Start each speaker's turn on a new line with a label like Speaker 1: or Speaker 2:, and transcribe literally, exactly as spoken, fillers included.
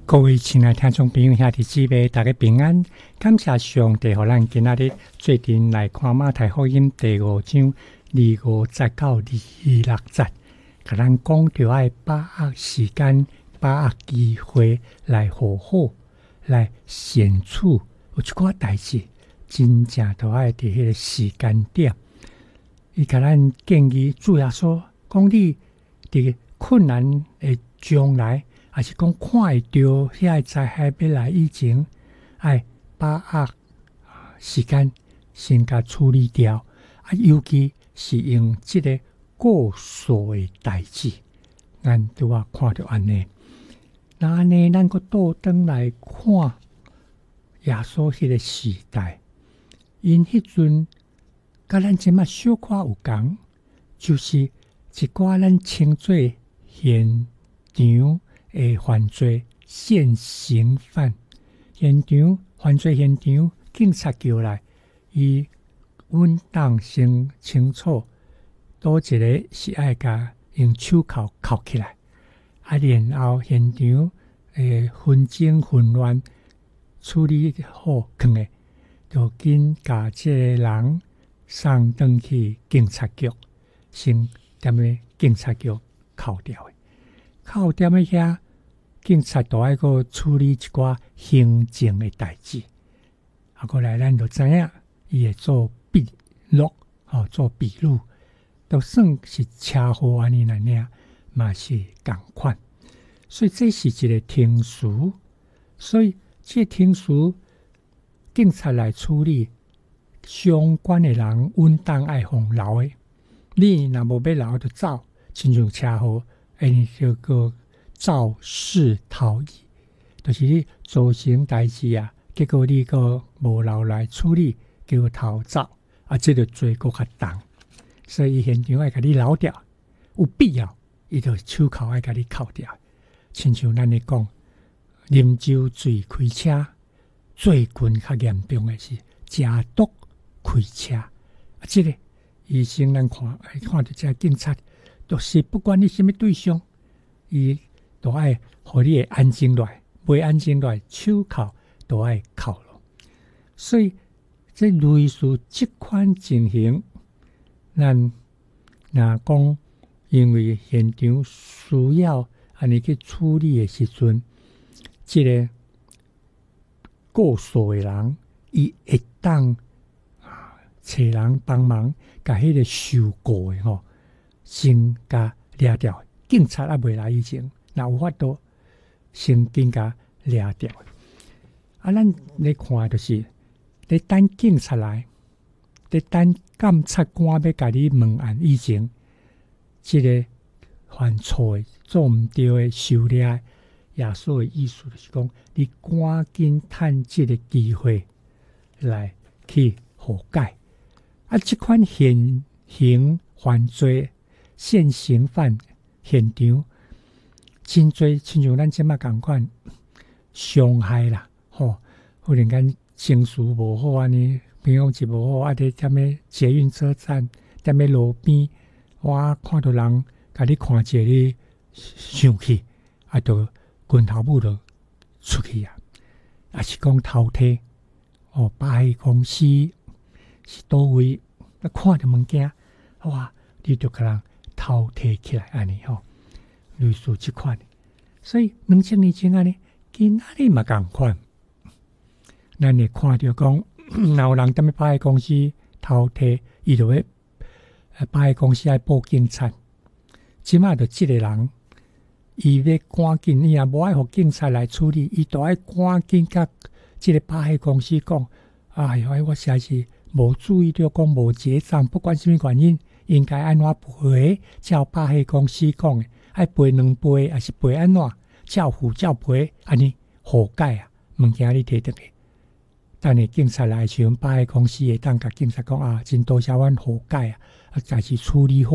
Speaker 1: 各位亲爱的听众朋友、兄弟姊妹，大家平安！感谢上帝，互咱今仔日做阵来看马太福音第五章二五节到二六节，甲咱讲着爱把握时间、把握机会来好好来显出有一寡代志，真正都爱伫迄个时间点。伊甲咱建议主要说，讲你伫困难的将来。还是讲看会到遐个灾害要来以前，爱把握时间先甲处理掉。啊，尤其是用即个过数的代志，咱拄啊看到安尼。那安尼，咱个倒转来看耶稣迄个时代，因迄阵甲咱即马小可有共，就是一寡咱称做现场。诶，犯罪现行犯现场犯罪现场，警察叫来，伊稳当先清楚，倒一个是爱甲用手铐铐起来，啊，然后现场诶纷争混乱处理好囥诶，就紧甲即个人送转去警察局，先踮咧警察局铐掉诶，铐踮咧遐。警察都爱个处理一寡行政的代志，啊，过来咱就知影，伊会做笔录，吼、哦，做笔录，都算是车祸安尼来领，嘛是共款。所以这是一个庭事，所以这庭事警察来处理相关的人，稳当爱互留的。你若无要留就走，亲像车祸，因就个。肇事逃逸，就是你造成代志啊，结果你个无留来处理，结果逃走，啊，这个罪过较重，所以现场爱甲你留掉，有必要，伊就手铐爱甲你铐掉。亲像咱咧讲，啉酒醉开车，最近较严重的是食毒开车，啊，这个医生咱看看到这警察，就是不管你什么对象，伊。都爱互你安静落来，袂安静落来，手铐都爱铐咯。所以这类似这款情形，咱若讲因为现场需要安尼去处理的时阵，这个过数的人，伊会当啊找人帮忙，甲迄个受过的吼，先甲掠掉。警察也未来以前。那有法度先紧甲掠掉，啊！咱咧看就是咧等警察来，咧等检察官要甲你问案以前，即、这个犯错的、做毋对的、受掠的，耶稣的意思就是讲，你赶紧趁即个机会来去悔改。啊！即款现行犯罪现行犯现场。真侪亲像咱即马共款伤害啦，吼！忽然间情绪无好安尼，平常时无好，啊！伫踮咧捷运车站，踮咧路边，我看到人甲你看者你生气，啊，就拳头母就出去啊！啊是讲偷摕，哦，百货公司是倒位，啊，看着物件，哇！你就甲人偷摕起来安尼吼。类似即款，所以两千年前安尼，今仔日嘛共款。咱会看到讲，若有人踮咧百货公司偷摕，伊就要百货公司爱报警察。即马就即个人，伊要赶紧，伊也无爱互警察来处理，伊就爱赶紧甲即个百货公司讲：哎哟，我实在是无注意到讲无结账，不管什么原因，应该安怎赔？照百货公司讲的。爱赔两倍，还是赔安怎？照付照赔，安尼何解啊？物件你摕倒去，等下警察来时，百货公司会当甲警察讲啊，真多谢阮何解啊，啊，暂时处理好。